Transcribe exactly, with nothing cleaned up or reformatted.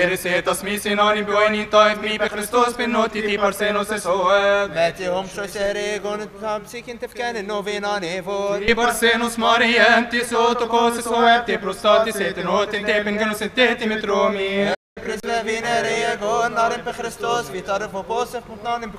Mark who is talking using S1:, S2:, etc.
S1: Resetas mi sinoni buoni toit mi per Christos benoti ti parsenos es hoeg.
S2: ماتهم شو سريغون تامسيك انت فكان النوفينا نيفور.
S1: Ti parsenos marientis otokos hoeg ti prostatis et notin te pengenus et te metromi.
S2: برزنا فينا ريغون نارن بخريستوس في طرف وبوسف مطنان